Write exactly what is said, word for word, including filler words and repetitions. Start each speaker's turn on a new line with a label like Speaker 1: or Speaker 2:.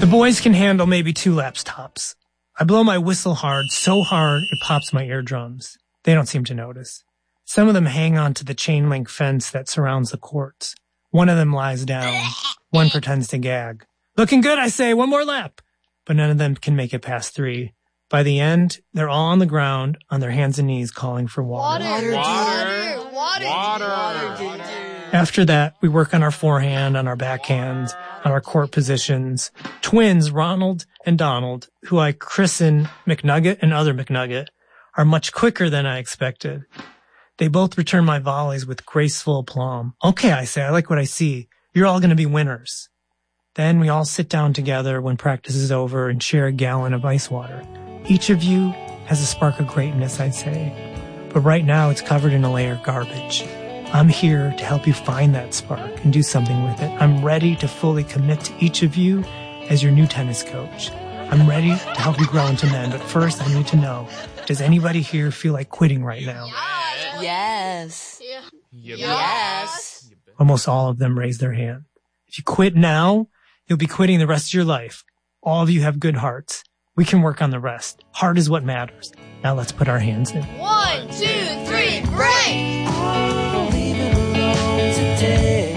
Speaker 1: The boys can handle maybe two laps tops. I blow my whistle hard, so hard it pops my eardrums. They don't seem to notice. Some of them hang on to the chain link fence that surrounds the courts. One of them lies down. One pretends to gag. Looking good, I say, one more lap. But none of them can make it past three. By the end, they're all on the ground, on their hands and knees, calling for water.
Speaker 2: Water, water, water, water. water.
Speaker 1: After that, we work on our forehand, on our backhand, on our court positions. Twins, Ronald and Donald, who I christen McNugget and Other McNugget, are much quicker than I expected. They both return my volleys with graceful aplomb. Okay, I say, I like what I see. You're all going to be winners. Then we all sit down together when practice is over and share a gallon of ice water. Each of you has a spark of greatness, I'd say. But right now it's covered in a layer of garbage. I'm here to help you find that spark and do something with it. I'm ready to fully commit to each of you as your new tennis coach. I'm ready to help you grow into men. But first, I need to know, does anybody here feel like quitting right now?
Speaker 2: Yes.
Speaker 3: Yeah.
Speaker 2: Yes.
Speaker 1: Almost all of them raise their hand. If you quit now, you'll be quitting the rest of your life. All of you have good hearts. We can work on the rest. Heart is what matters. Now let's put our hands in.
Speaker 3: One, two, three, break!
Speaker 4: Leave it alone today.